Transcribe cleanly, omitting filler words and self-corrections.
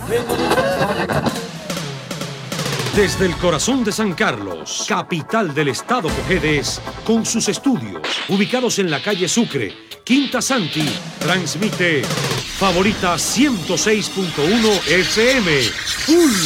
Desde el corazón de San Carlos, capital del estado Cojedes, con sus estudios ubicados en la calle Sucre, Quinta Santi, transmite Favorita 106.1 FM.